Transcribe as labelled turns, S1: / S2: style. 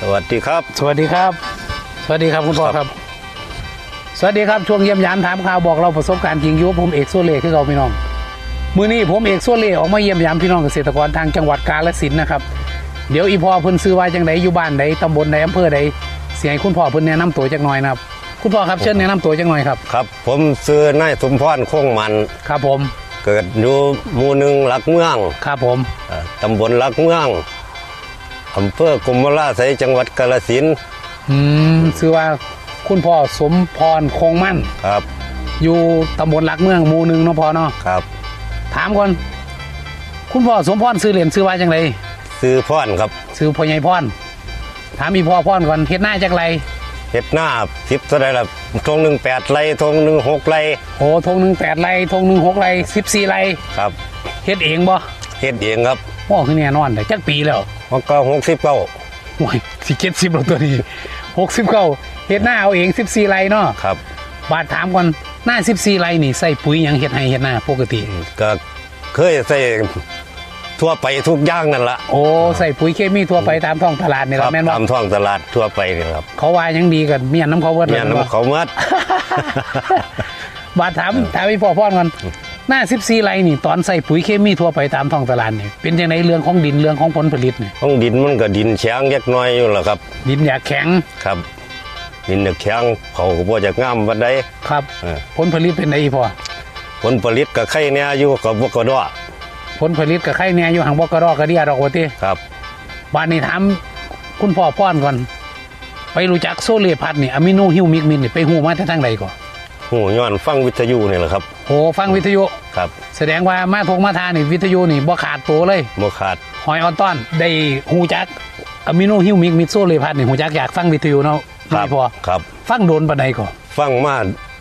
S1: วัสดีครับ
S2: สวัสดีครับสวัสดีครับคุณพ่อครับสวัสดีครับช่วงเยี่ยมยามถามข่าวบอกเราประสบการณ์จริงอยู่ผมเอกโซเล่คือเราพี่น้องมื้อนี้ผมเอกโซเล่ออกมาเยี่ยมยามพี่น้องเกษตรกรทางจังหวัดกาฬสินธุ์นะครับเดี๋ยวอีพ่อเพิ่นซื้อว่าจังไดอยู่บ้านใดตำบลใดอำเภอใดเสียให้คุณพ่อเพิ่นแนะนำตัวจักหน่อยนะครับคุณพ่อครับเชิญแนะนำตัวจักหน่อยครับ
S1: ครับผมซื้อนายสมพรโค้งมัน
S2: ครับผม
S1: เกิดอยู่หมู่หนึ่งหลักเมือง
S2: ครับผม
S1: ตำบลหลักเมืองอำเภอกรมราไสยจังหวัดกาฬสินธุ์
S2: ซื้อว่าคุณพ่อสมพรคงมั่น
S1: ครับ
S2: อยู่ตำบลหลักเมืองหมู่หนึ่งเนาะพ่อเนาะ
S1: ครับ
S2: ถามก่อนคุณพ่อสมพรซื้อเหรียญซื้อว่าจังไร
S1: ซื้อพรครับ
S2: ซื้อพ่อใหญ่พรถามอีพ่อพรก่อนเฮ็ดหน้าจังไร
S1: เฮ็ดหน้า10เท่าไรล่ะทง1 8ไร่ทง1 6ไร่
S2: โอ้ทง1 8ไร่ทง1 6ไร่14ไร่
S1: ครับ
S2: เฮ็ดเองบ่
S1: เฮ็ดเองครับ
S2: พ่อคือแน่นอนแต่จักปีแล้ว
S1: มันก็69
S2: โอ้ยสิ70แล้วตัวนี้69เฮ็ดหน้าเอาเอง14ไร่เนาะ
S1: ครับ
S2: บาดถามก่อนหน้า14ไร่นี่ใส่ปุ๋ยหยังเฮ็ดให้เฮ็ดหน้าปกติ
S1: ก็เคยใส่ทั่วไปทุกอย่างนั่นละ
S2: โอ้ใส่ปุ๋ยเคมีทั่วไปตามท้องตลาดนี่ล่ะแม่นบ่
S1: ตามท้องตลาดทั่วไปนี่ครับ
S2: เขาว่ายังดีกันเมียนน้ำเขาเบิด
S1: เมียนน้ำเขาเบิด
S2: บาดถามอีพ่อก่อนหน้า14ไร่นี่ตอนใส่ปุ๋ยเคมีทั่วไปตามท้องตลาดนี่เป็นจังได๋เรื่องของดินเรื่องของผลผลิตนี่
S1: ของดินมันก็ดินแข็งยักน้อยอยู่ล่ะครับ
S2: ดินอยากแข็ง
S1: ครับดินอยากแข็งเขาก็บ่จะงามปานใด
S2: ครับผลผลิตเป็นไดอีพ่อ
S1: ผลผลิตก็ไข่แน่อยู่ก็บ่กระดอ
S2: ผลผลิตก็ไข่แน่อยู่หังบ่กระดอกระเดียดอกว่าติ
S1: ครับ
S2: บาดนี้ถามคุณพ่อป้อนก่อนไปรู้จักโซเลพัดนี่อะมิโนฮิวมิกมินนี่ไปฮู้มาแต่ทางใดก่อน
S1: ฮู้ย้อนฟังวิทยุนี่แหละครับ
S2: โอ้ฟังวิทยุ
S1: ครับ
S2: แสดงว่ามาทานี่วิทยุนี่บ่ขาดตัวเลย
S1: บ่ขาด
S2: หอยออนต้อนได้ฮู้จักอะมิโนฮิวมิกมินโซเลพัดนี่ฮู้จักอยากฟังวิทยุเนาะ
S1: ครับ
S2: พ่อ
S1: ครับ
S2: ฟังโดนปานใดก่อน
S1: ฟังมา